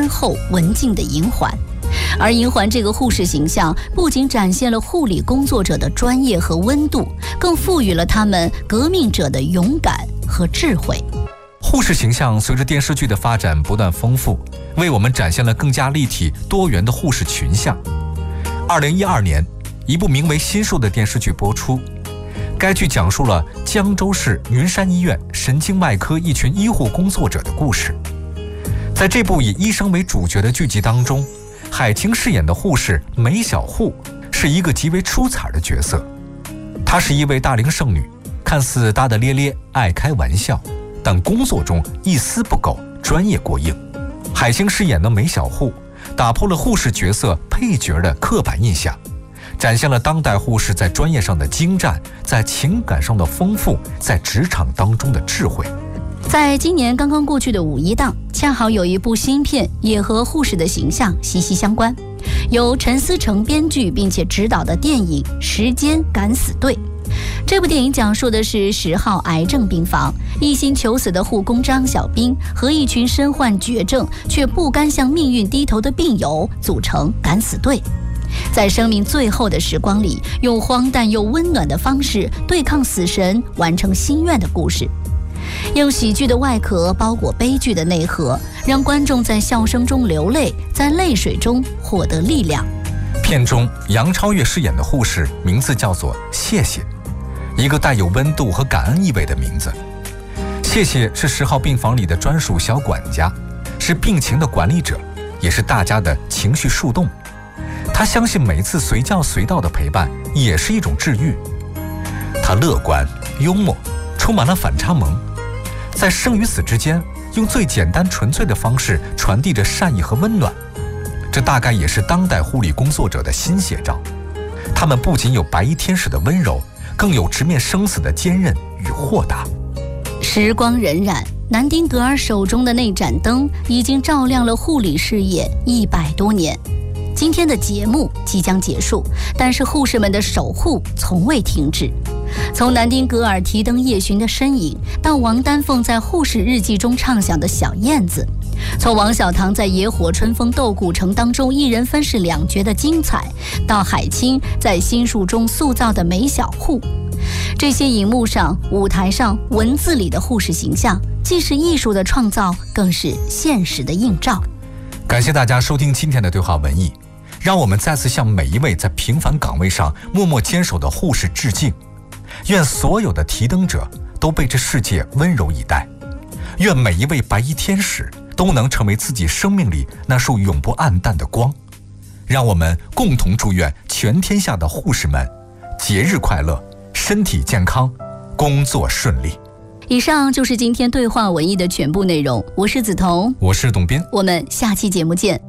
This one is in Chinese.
敦厚文静的银环。而银环这个护士形象不仅展现了护理工作者的专业和温度，更赋予了他们革命者的勇敢和智慧。 护士形象随着电视剧的发展不断丰富，为我们展现了更加立体多元的护士群像。2012年，一部名为《心术》的电视剧播出。该剧讲述了江州市云山医院神经外科一群医护工作者的故事。在这部以医生为主角的剧集当中，海清饰演的护士梅小护是一个极为出彩的角色。她是一位大龄剩女，看似大大咧咧，爱开玩笑，但工作中一丝不苟，专业过硬。海清饰演的梅小护打破了护士角色配角的刻板印象，展现了当代护士在专业上的精湛，在情感上的丰富，在职场当中的智慧。 在今年刚刚过去的五一档，恰好有一部新片也和护士的形象息息相关，由陈思诚编剧并且执导的电影《时间敢死队》。这部电影讲述的是10号癌症病房，一心求死的护工张小兵和一群身患绝症却不甘向命运低头的病友组成敢死队，在生命最后的时光里，用荒诞又温暖的方式对抗死神，完成心愿的故事。用喜剧的外壳包裹悲剧的内核，让观众在笑声中流泪，在泪水中获得力量。 片中杨超越饰演的护士名字叫做谢谢，一个带有温度和感恩意味的名字。谢谢是10号病房里的专属小管家，是病情的管理者，也是大家的情绪树洞。他相信每次随叫随到的陪伴也是一种治愈。他乐观幽默，充满了反差萌，在生与死之间用最简单纯粹的方式传递着善意和温暖。这大概也是当代护理工作者的新写照。他们不仅有白衣天使的温柔，更有直面生死的坚韧与豁达。 时光荏苒，南丁格尔手中的那盏灯已经照亮了护理事业100多年。今天的节目即将结束，但是护士们的守护从未停止。从南丁格尔提灯夜巡的身影，到王丹凤在护士日记中唱响的小燕子，从王小棠在野火春风斗古城当中一人分饰2角的精彩，到海清在心术中塑造的梅小护，这些荧幕上、舞台上、文字里的护士形象，既是艺术的创造，更是现实的映照。 感谢大家收听今天的对话文艺，让我们再次向每一位在平凡岗位上默默坚守的护士致敬。愿所有的提灯者都被这世界温柔以待，愿每一位白衣天使都能成为自己生命里那束永不暗淡的光。让我们共同祝愿全天下的护士们节日快乐，身体健康，工作顺利。 以上就是今天对话文艺的全部内容，我是梓潼， 我是董斌， 我们下期节目见。